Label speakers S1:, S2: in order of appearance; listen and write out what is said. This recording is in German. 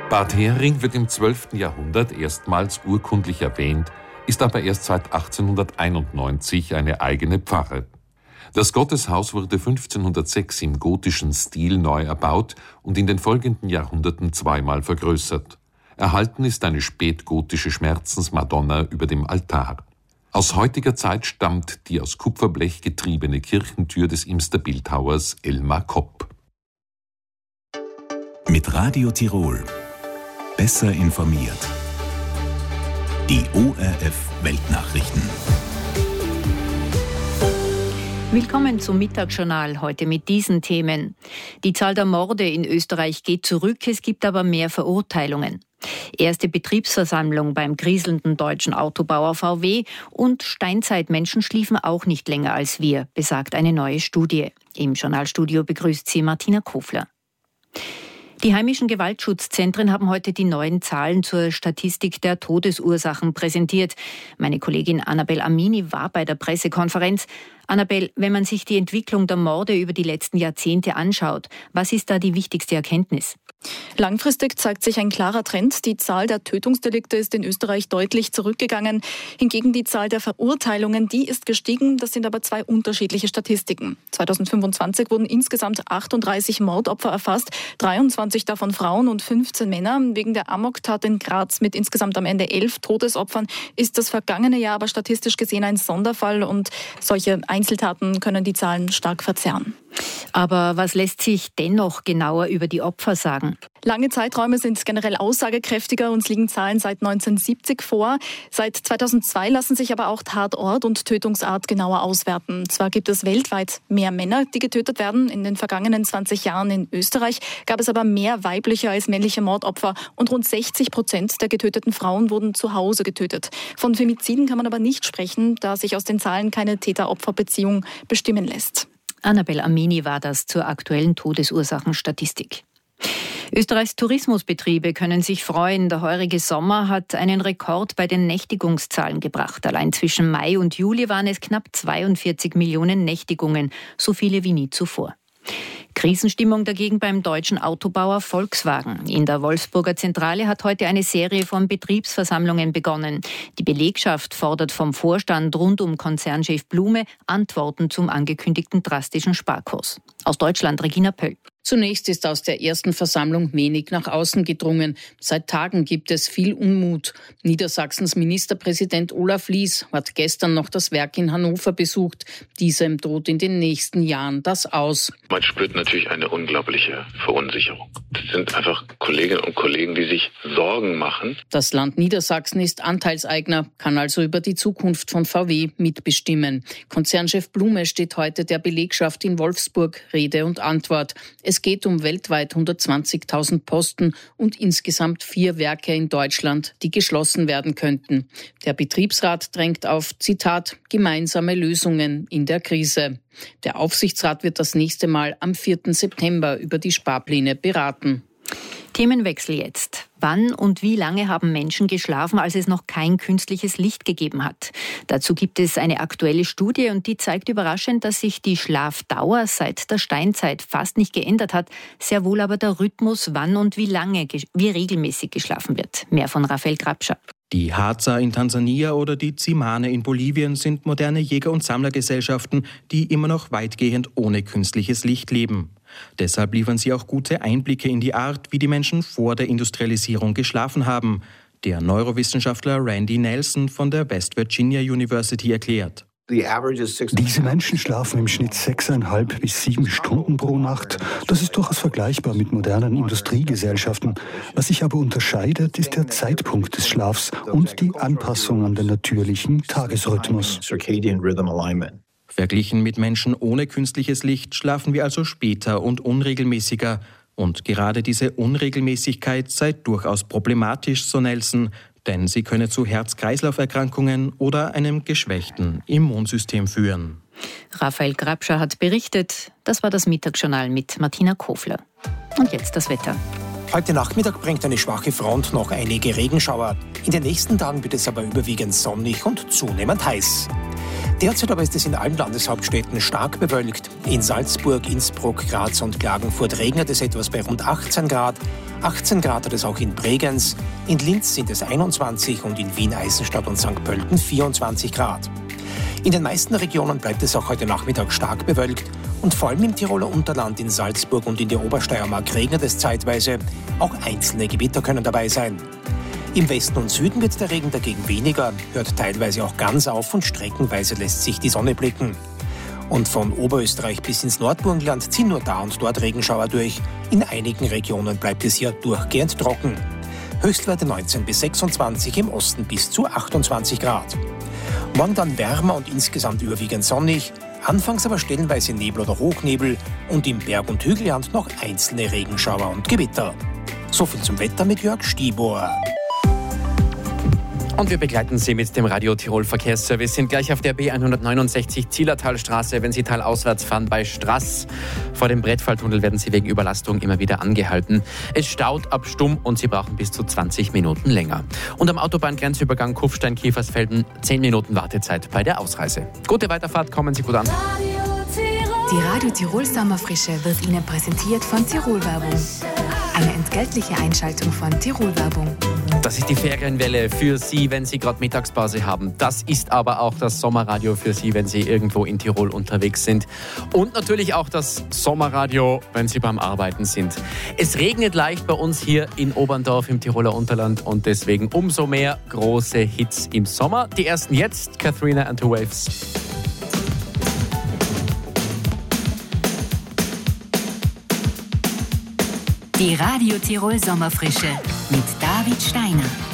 S1: Bad Hering wird im 12. Jahrhundert erstmals urkundlich erwähnt, ist aber erst seit 1891 eine eigene Pfarre. Das Gotteshaus wurde 1506 im gotischen Stil neu erbaut und in den folgenden Jahrhunderten zweimal vergrößert. Erhalten ist eine spätgotische Schmerzensmadonna über dem Altar. Aus heutiger Zeit stammt die aus Kupferblech getriebene Kirchentür des Imster Bildhauers Elmar Kopp.
S2: Mit Radio Tirol. Besser informiert. Die ORF Weltnachrichten.
S3: Willkommen zum Mittagsjournal, heute mit diesen Themen. Die Zahl der Morde in Österreich geht zurück, es gibt aber mehr Verurteilungen. Erste Betriebsversammlung beim kriselnden deutschen Autobauer VW und Steinzeitmenschen schliefen auch nicht länger als wir, besagt eine neue Studie. Im Journalstudio begrüßt sie Martina Kofler. Die heimischen Gewaltschutzzentren haben heute die neuen Zahlen zur Statistik der Todesursachen präsentiert. Meine Kollegin Annabel Amini war bei der Pressekonferenz. Annabel, wenn man sich die Entwicklung der Morde über die letzten Jahrzehnte anschaut, was ist da die wichtigste Erkenntnis?
S4: Langfristig zeigt sich ein klarer Trend. Die Zahl der Tötungsdelikte ist in Österreich deutlich zurückgegangen. Hingegen die Zahl der Verurteilungen, die ist gestiegen. Das sind aber zwei unterschiedliche Statistiken. 2025 wurden insgesamt 38 Mordopfer erfasst, 23 davon Frauen und 15 Männer. Wegen der Amoktat in Graz mit insgesamt am Ende 11 Todesopfern ist das vergangene Jahr aber statistisch gesehen ein Sonderfall und solche Einzeltaten können die Zahlen stark verzerren.
S3: Aber was lässt sich dennoch genauer über die Opfer sagen?
S4: Lange Zeiträume sind generell aussagekräftiger. Uns liegen Zahlen seit 1970 vor. Seit 2002 lassen sich aber auch Tatort und Tötungsart genauer auswerten. Zwar gibt es weltweit mehr Männer, die getötet werden. In den vergangenen 20 Jahren in Österreich gab es aber mehr weibliche als männliche Mordopfer. Und rund 60% der getöteten Frauen wurden zu Hause getötet. Von Femiziden kann man aber nicht sprechen, da sich aus den Zahlen keine Täter-Opfer-Beziehung bestimmen lässt.
S3: Annabel Amini war das zur aktuellen Todesursachenstatistik. Österreichs Tourismusbetriebe können sich freuen. Der heurige Sommer hat einen Rekord bei den Nächtigungszahlen gebracht. Allein zwischen Mai und Juli waren es knapp 42 Millionen Nächtigungen, so viele wie nie zuvor. Krisenstimmung dagegen beim deutschen Autobauer Volkswagen. In der Wolfsburger Zentrale hat heute eine Serie von Betriebsversammlungen begonnen. Die Belegschaft fordert vom Vorstand rund um Konzernchef Blume Antworten zum angekündigten drastischen Sparkurs. Aus Deutschland Regina Pöll.
S5: Zunächst ist aus der ersten Versammlung wenig nach außen gedrungen. Seit Tagen gibt es viel Unmut. Niedersachsens Ministerpräsident Olaf Lies hat gestern noch das Werk in Hannover besucht. Diesem droht in den nächsten Jahren das Aus.
S6: Man spürt natürlich eine unglaubliche Verunsicherung. Das sind einfach Kolleginnen und Kollegen, die sich Sorgen machen.
S5: Das Land Niedersachsen ist Anteilseigner, kann also über die Zukunft von VW mitbestimmen. Konzernchef Blume steht heute der Belegschaft in Wolfsburg Rede und Antwort. Es geht um weltweit 120.000 Posten und insgesamt 4 Werke in Deutschland, die geschlossen werden könnten. Der Betriebsrat drängt auf, Zitat, gemeinsame Lösungen in der Krise. Der Aufsichtsrat wird das nächste Mal am 4. September über die Sparpläne beraten.
S3: Themenwechsel jetzt. Wann und wie lange haben Menschen geschlafen, als es noch kein künstliches Licht gegeben hat? Dazu gibt es eine aktuelle Studie und die zeigt überraschend, dass sich die Schlafdauer seit der Steinzeit fast nicht geändert hat, sehr wohl aber der Rhythmus, wann und wie lange, wie regelmäßig geschlafen wird. Mehr von Raphael Grabscher.
S7: Die Hadza in Tansania oder die Tsimane in Bolivien sind moderne Jäger- und Sammlergesellschaften, die immer noch weitgehend ohne künstliches Licht leben. Deshalb liefern sie auch gute Einblicke in die Art, wie die Menschen vor der Industrialisierung geschlafen haben. Der Neurowissenschaftler Randy Nelson von der West Virginia University erklärt.
S8: Diese Menschen schlafen im Schnitt 6,5 bis 7 Stunden pro Nacht. Das ist durchaus vergleichbar mit modernen Industriegesellschaften. Was sich aber unterscheidet, ist der Zeitpunkt des Schlafs und die Anpassung an den natürlichen Tagesrhythmus.
S7: Verglichen mit Menschen ohne künstliches Licht schlafen wir also später und unregelmäßiger. Und gerade diese Unregelmäßigkeit sei durchaus problematisch, so Nelson, denn sie könne zu Herz-Kreislauf-Erkrankungen oder einem geschwächten Immunsystem führen.
S3: Raphael Grabscher hat berichtet. Das war das Mittagsjournal mit Martina Kofler. Und jetzt das Wetter.
S9: Heute Nachmittag bringt eine schwache Front noch einige Regenschauer. In den nächsten Tagen wird es aber überwiegend sonnig und zunehmend heiß. Derzeit aber ist es in allen Landeshauptstädten stark bewölkt. In Salzburg, Innsbruck, Graz und Klagenfurt regnet es etwas bei rund 18 Grad. 18 Grad hat es auch in Bregenz. In Linz sind es 21 und in Wien, Eisenstadt und St. Pölten 24 Grad. In den meisten Regionen bleibt es auch heute Nachmittag stark bewölkt. Und vor allem im Tiroler Unterland, in Salzburg und in der Obersteiermark regnet es zeitweise. Auch einzelne Gewitter können dabei sein. Im Westen und Süden wird der Regen dagegen weniger, hört teilweise auch ganz auf und streckenweise lässt sich die Sonne blicken. Und von Oberösterreich bis ins Nordburgenland ziehen nur da und dort Regenschauer durch. In einigen Regionen bleibt es hier durchgehend trocken. Höchstwerte 19 bis 26, im Osten bis zu 28 Grad. Morgen dann wärmer und insgesamt überwiegend sonnig. Anfangs aber stellenweise Nebel oder Hochnebel und im Berg- und Hügelland noch einzelne Regenschauer und Gewitter. So viel zum Wetter mit Jörg Stibor.
S10: Und wir begleiten Sie mit dem Radio Tirol Verkehrsservice. Sind gleich auf der B169 Zillertalstraße. Wenn Sie talauswärts fahren bei Straß. Vor dem Brettfalltunnel werden Sie wegen Überlastung immer wieder angehalten. Es staut ab Stumm und Sie brauchen bis zu 20 Minuten länger. Und am Autobahngrenzübergang Kufstein-Kiefersfelden 10 Minuten Wartezeit bei der Ausreise. Gute Weiterfahrt, kommen Sie gut an.
S11: Die Radio Tirol Sommerfrische wird Ihnen präsentiert von Tirol Werbung. Eine entgeltliche Einschaltung von Tirol Werbung.
S10: Das ist die Ferienwelle für Sie, wenn Sie gerade Mittagspause haben. Das ist aber auch das Sommerradio für Sie, wenn Sie irgendwo in Tirol unterwegs sind. Und natürlich auch das Sommerradio, wenn Sie beim Arbeiten sind. Es regnet leicht bei uns hier in Oberndorf im Tiroler Unterland und deswegen umso mehr große Hits im Sommer. Die ersten jetzt, Katharina and the Waves.
S11: Die Radio Tirol Sommerfrische mit David Steiner.